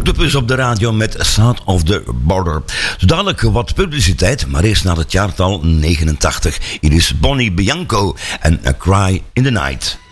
Octopus op de radio met South of the Border. Zo dadelijk wat publiciteit, maar eerst naar het jaartal 89. Hier is Bonnie Bianco en A Cry in the Night.